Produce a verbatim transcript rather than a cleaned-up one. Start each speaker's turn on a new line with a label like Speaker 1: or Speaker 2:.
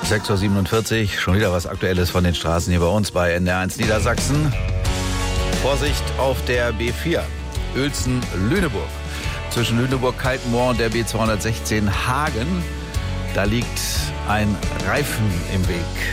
Speaker 1: sechs Uhr siebenundvierzig, schon wieder was Aktuelles von den Straßen hier bei uns bei N D R eins Niedersachsen. Vorsicht auf der B vier, Uelzen-Lüneburg. Zwischen Lüneburg-Kaltenmoor und der B zweihundertsechzehn Hagen, da liegt ein Reifen im Weg.